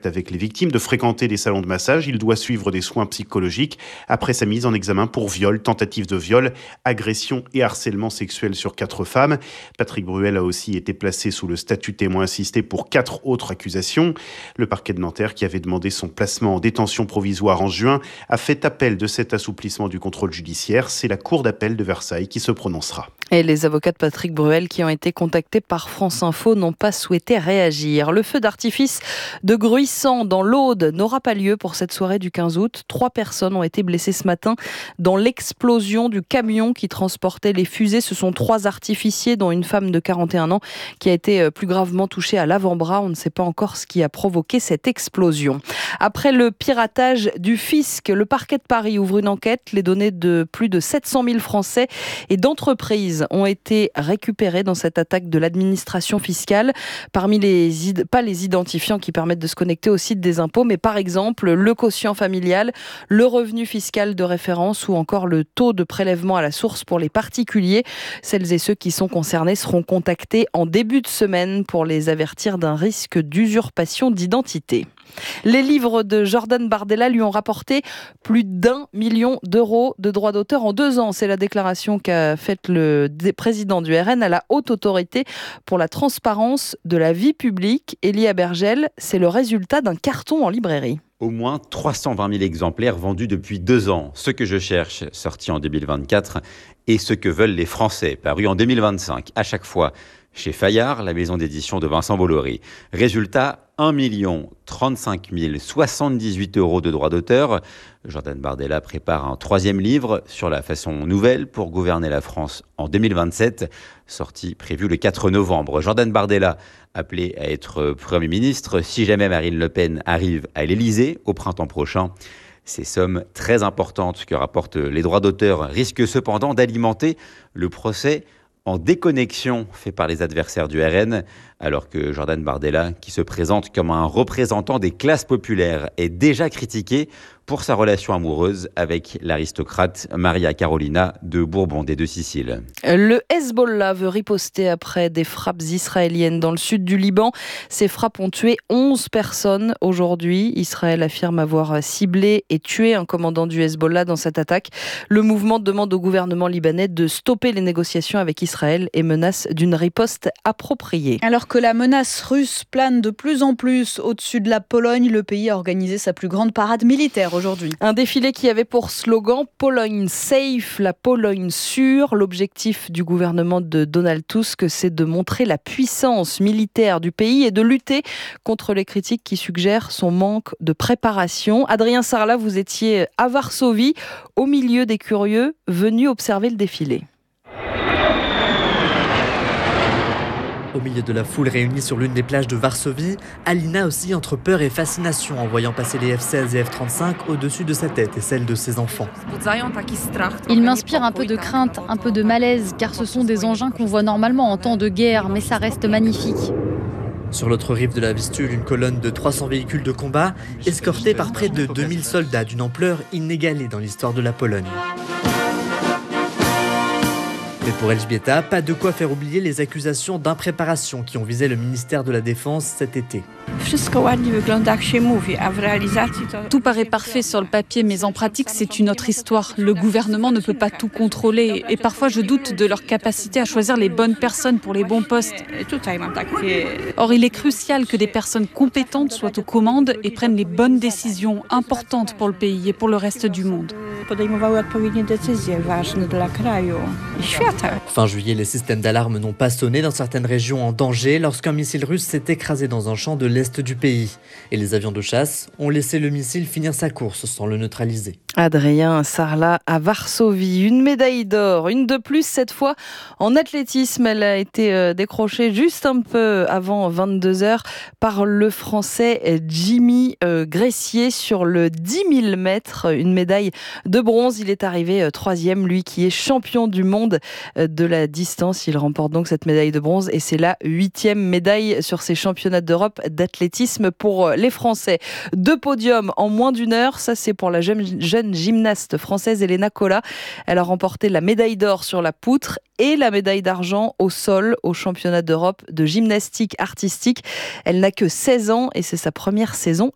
contact avec les victimes, de fréquenter des salons de massage. Il doit suivre des soins psychologiques après sa mise en examen pour viol, tentative de viol, agression et harcèlement sexuel sur 4 femmes. Patrick Bruel a aussi été placé sous le statut témoin assisté pour 4 autres accusations. Le parquet de Nanterre, qui avait demandé son placement en détention provisoire en juin, a fait appel de cet assouplissement du contrôle judiciaire. C'est la cour d'appel de Versailles qui se prononcera. Et les avocats de Patrick Bruel qui ont été contactés par France Info n'ont pas souhaité réagir. Le feu d'artifice de Gruissant dans l'Aude n'aura pas lieu pour cette soirée du 15 août. 3 personnes ont été blessées ce matin dans l'explosion du camion qui transportait les fusées. Ce sont 3 artificiers, dont une femme de 41 ans qui a été plus gravement touchée à l'avant-bras. On ne sait pas encore ce qui a provoqué cette explosion. Après le piratage du fisc, le parquet de Paris ouvre une enquête. Les données de plus de 700 000 Français et d'entreprises ont été récupérées dans cette attaque de l'administration fiscale. Parmi pas les identifiants qui permettent de se connecter au site des impôts, mais par exemple le quotient familial, le revenu fiscal de référence ou encore le taux de prélèvement à la source pour les particuliers. Celles et ceux qui sont concernés seront contactés en début de semaine pour les avertir d'un risque d'usurpation d'identité. Les livres de Jordan Bardella lui ont rapporté plus d'1 million d'euros de droits d'auteur en 2 ans. C'est la déclaration qu'a faite le président du RN à la Haute Autorité pour la transparence de la vie publique. Elie Abergel, c'est le résultat d'un carton en librairie. Au moins 320 000 exemplaires vendus depuis 2 ans. Ce que je cherche, sorti en 2024, et ce que veulent les Français, paru en 2025, à chaque fois chez Fayard, la maison d'édition de Vincent Bolloré. Résultat, 1 035 078 euros de droits d'auteur. Jordan Bardella prépare un 3e livre sur la façon nouvelle pour gouverner la France en 2027, sortie prévue le 4 novembre. Jordan Bardella, appelé à être Premier ministre si jamais Marine Le Pen arrive à l'Élysée au printemps prochain. Ces sommes très importantes que rapportent les droits d'auteur risquent cependant d'alimenter le procès en déconnexion fait par les adversaires du RN, alors que Jordan Bardella, qui se présente comme un représentant des classes populaires, est déjà critiqué pour sa relation amoureuse avec l'aristocrate Maria Carolina de Bourbon-des de Sicile. Le Hezbollah veut riposter après des frappes israéliennes dans le sud du Liban. Ces frappes ont tué 11 personnes aujourd'hui. Israël affirme avoir ciblé et tué un commandant du Hezbollah dans cette attaque. Le mouvement demande au gouvernement libanais de stopper les négociations avec Israël et menace d'une riposte appropriée. Alors que la menace russe plane de plus en plus au-dessus de la Pologne, le pays a organisé sa plus grande parade militaire aujourd'hui. Un défilé qui avait pour slogan « Pologne safe, la Pologne sûre ». L'objectif du gouvernement de Donald Tusk, c'est de montrer la puissance militaire du pays et de lutter contre les critiques qui suggèrent son manque de préparation. Adrien Sarlat, vous étiez à Varsovie, au milieu des curieux venus observer le défilé. Au milieu de la foule réunie sur l'une des plages de Varsovie, Alina oscille entre peur et fascination en voyant passer les F-16 et F-35 au-dessus de sa tête et celle de ses enfants. Il m'inspire un peu de crainte, un peu de malaise, car ce sont des engins qu'on voit normalement en temps de guerre, mais ça reste magnifique. Sur l'autre rive de la Vistule, une colonne de 300 véhicules de combat, escortée par près de 2000 soldats d'une ampleur inégalée dans l'histoire de la Pologne. Mais pour Elżbieta, pas de quoi faire oublier les accusations d'impréparation qui ont visé le ministère de la Défense cet été. Tout paraît parfait sur le papier, mais en pratique, c'est une autre histoire. Le gouvernement ne peut pas tout contrôler et parfois je doute de leur capacité à choisir les bonnes personnes pour les bons postes. Or, il est crucial que des personnes compétentes soient aux commandes et prennent les bonnes décisions importantes pour le pays et pour le reste du monde. Fin juillet, les systèmes d'alarme n'ont pas sonné dans certaines régions en danger lorsqu'un missile russe s'est écrasé dans un champ de l'est du pays. Et les avions de chasse ont laissé le missile finir sa course sans le neutraliser. Adrien Sarlat à Varsovie, une médaille d'or, une de plus cette fois en athlétisme. Elle a été décrochée juste un peu avant 22h par le Français Jimmy Gressier sur le 10 000 mètres, une médaille de bronze. Il est arrivé 3e, lui qui est champion du monde de la distance. Il remporte donc cette médaille de bronze et c'est la 8e médaille sur ces championnats d'Europe d'athlétisme pour les Français. 2 podiums en moins d'une heure, ça c'est pour la jeune gymnaste française Elena Cola. Elle a remporté la médaille d'or sur la poutre et la médaille d'argent au sol au championnat d'Europe de gymnastique artistique. Elle n'a que 16 ans et c'est sa première saison